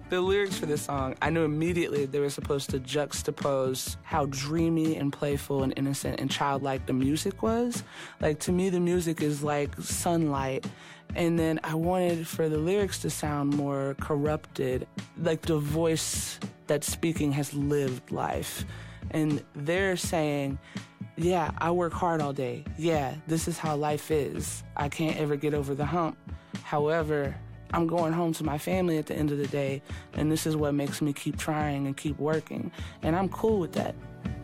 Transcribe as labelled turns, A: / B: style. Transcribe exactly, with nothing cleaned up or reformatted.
A: The lyrics for this song, I knew immediately they were supposed to juxtapose how dreamy and playful and innocent and childlike the music was. Like, to me, the music is like sunlight. And then I wanted for the lyrics to sound more corrupted, like the voice that's speaking has lived life. And they're saying, yeah, I work hard all day. Yeah, this is how life is. I can't ever get over the hump. However, I'm going home to my family at the end of the day, and this is what makes me keep trying and keep working. And I'm cool with that.